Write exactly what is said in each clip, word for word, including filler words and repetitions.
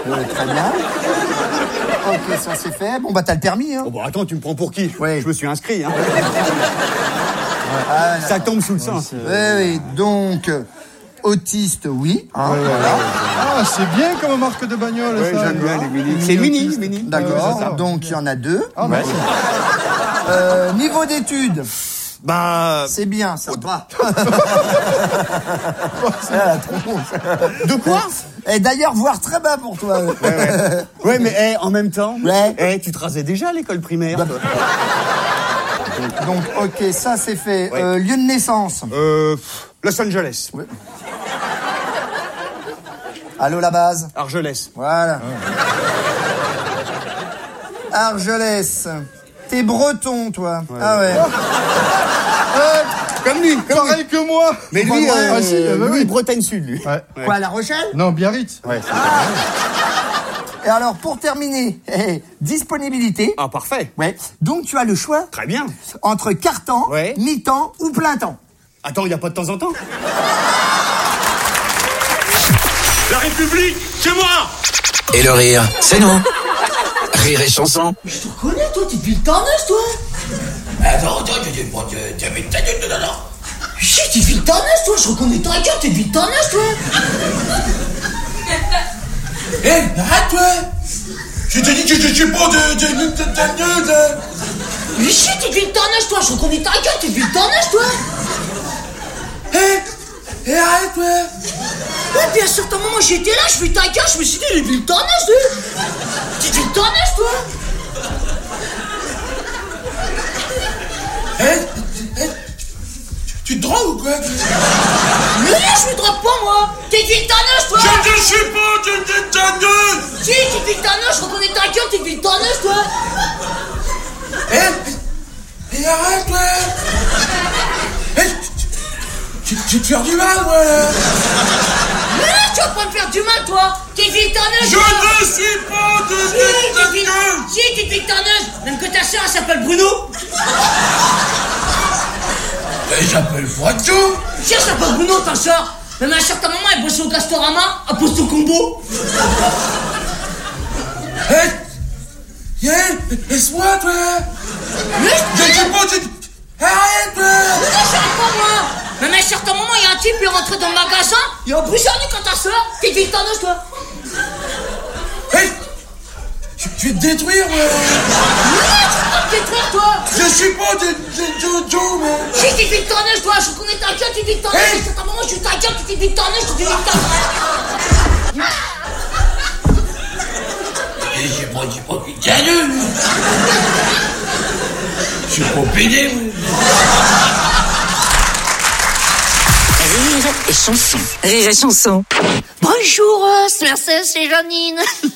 Euh, très bien. Ok, ça c'est fait. Bon, bah t'as le permis, hein. Oh, bah attends, tu me prends pour qui? Oui. Je me suis inscrit, hein. Ah, ça tombe sous le sens. Oui, oui. Donc, euh, autiste, oui. Hein, ouais, voilà. Ah, c'est bien comme marque de bagnole, Ouais, ça. j'aime bien les mini. C'est mini, mini. D'accord. Ouais, Donc, il y en a deux. Ah, merci. Euh, niveau d'études. Bah... C'est bien, ça va. C'est la tronche. De quoi? Et d'ailleurs, voir très bas pour toi. Ouais, ouais. Ouais, mais hey, en même temps, Ouais. hey, tu te rasais déjà à l'école primaire. Bah, Donc, ok, ça c'est fait. Ouais. Euh, lieu de naissance. Euh... Los Angeles. Ouais. Allô, la base. Argelès. Voilà. Argelès. T'es breton, toi. Ouais. Ah ouais. Euh, Comme lui, comme pareil lui. que moi. Mais lui, Ah, euh, si, euh, bah lui, oui. Bretagne Sud, lui. Ouais. Quoi, La Rochelle? Non, Biarritz. Ouais. Et alors, pour terminer, eh, disponibilité. Ah, parfait. Ouais. Donc, tu as le choix Très bien. entre quart-temps, Ouais. mi-temps ou plein temps. Attends, y a pas de temps en temps? La République, c'est moi! Et le rire, c'est nous. Rire et chanson. Je te connais, toi, t'es depuis le Tarnage, toi. Attends, attends, tu pas tu avais ta gueule de nana. Chut, t'es depuis le Tarnage, toi. Je reconnais ta gueule, t'es depuis le Tarnage, toi. Hé, arrête-toi. Je te dis que je suis pas de de de de de. Mais chut, t'es depuis le Tarnage, toi. Je reconnais ta gueule, t'es depuis le Tarnage, toi. Hé, hé, arrête-toi. Ouais, puis à un certain moment, j'étais là, je fais ta gueule, je me suis dit, il est depuis le Tarnage, toi. T'es depuis le Tarnage, toi. Hé, hé, tu te drogues ou quoi? Mais là, je me drogue pas, moi. T'es depuis le Tarnage, toi. Je ne suis pas de de de. Si, t'es depuis le Tarnage, je reconnais ta gueule, t'es depuis le Tarnage, toi. Hé, hé, arrête-toi. Hé, tu tu te fais du mal, moi. Mais là, tu vas pas me faire du mal, toi. T'es depuis le Tarnage, Je toi. ne suis pas de Si, de t'es depuis de. si, t'es depuis le Tarnage. Même que ta sœur, elle s'appelle Bruno. Elle s'appelle Poitou. Si, elle s'appelle Bruno, ta sœur. Même à un certain moment, elle bossait au Castorama, à Posto Combo. Hé, hé, laisse-moi, toi. Mais Je ne suis pas de. Arrête, toi. Mais non, j'arrive pas, moi. Même à un certain moment, il y a un type qui est rentré dans le magasin, il a emprisonné quand ta sœur. T'es depuis le Tarnage, toi. Hé, je je vais te détruire, moi. Mais non, tu vas pas te détruire, toi. Je suis pas de de Jojo, moi. Si, t'es depuis le Tarnage, toi. Je connais ta gueule, t'es depuis le Tarnage. Hey. À un certain moment, je suis ta gueule, t'es depuis le Tarnage, t'es depuis le Tarnage. J'ai pas dit pas putain de. Je suis pas pédé, moi. Rire et chanson. Rire et chanson. Bonjour, euh, Mercedes, c'est Janine.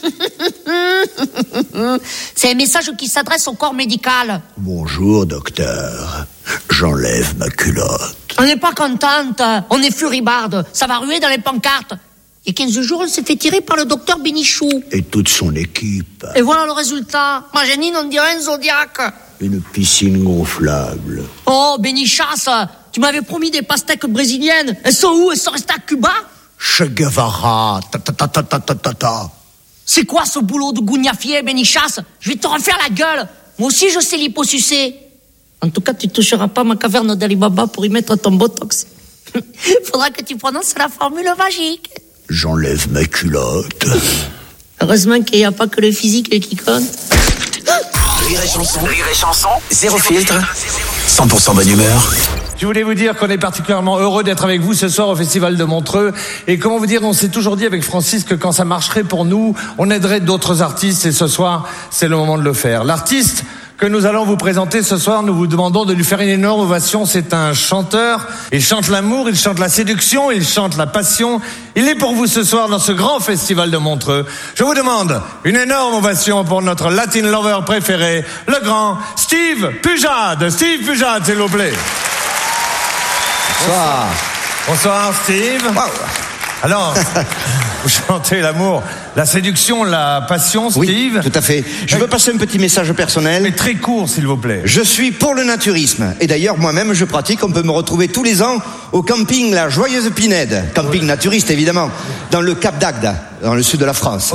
C'est un message qui s'adresse au corps médical. Bonjour, docteur. J'enlève ma culotte. On n'est pas contente, on est furibarde. Ça va ruer dans les pancartes. Il y a quinze jours, elle s'est fait tirer par le docteur Bénichou. Et toute son équipe. Et voilà le résultat. Ma Janine, on dirait un Zodiac. Une piscine gonflable. Oh, Bénichasse, tu m'avais promis des pastèques brésiliennes. Elles sont où? Elles sont restées à Cuba? Che Guevara. Ta ta ta ta ta ta ta ta. C'est quoi ce boulot de gougnafier, Bénichasse? Je vais te refaire la gueule. Moi aussi, je sais l'hyposucer. En tout cas, tu toucheras pas ma caverne d'Alibaba pour y mettre ton botox. Faudra que tu prononces la formule magique. J'enlève ma culotte. Heureusement qu'il n'y a pas que le physique qui compte. Rire et chanson. Rire et chanson. Zéro filtre. cent pour cent bonne humeur. Je voulais vous dire qu'on est particulièrement heureux d'être avec vous ce soir au Festival de Montreux. Et comment vous dire, on s'est toujours dit avec Francis que quand ça marcherait pour nous, on aiderait d'autres artistes. Et ce soir, c'est le moment de le faire. L'artiste que nous allons vous présenter ce soir, nous vous demandons de lui faire une énorme ovation. C'est un chanteur. Il chante l'amour, il chante la séduction, il chante la passion. Il est pour vous ce soir dans ce grand Festival de Montreux. Je vous demande une énorme ovation pour notre Latin lover préféré, le grand Steve Pujade. Steve Pujade, s'il vous plaît. Bonsoir. Bonsoir Steve. Wow. Alors, vous chantez l'amour, la séduction, la passion, Steve. Oui, tout à fait. Je veux passer un petit message personnel. Mais très court, s'il vous plaît. Je suis pour le naturisme. Et d'ailleurs, moi-même, je pratique. On peut me retrouver tous les ans au camping La Joyeuse Pinède. Camping naturiste, évidemment. Dans le Cap d'Agde, dans le sud de la France.